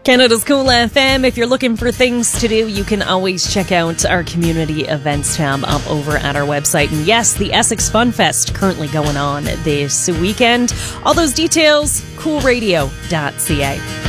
Canada's Cool FM. If you're looking for things to do, you can always check out our community events tab up over at our website. And yes, the Essex Fun Fest currently going on this weekend. All those details, coolradio.ca.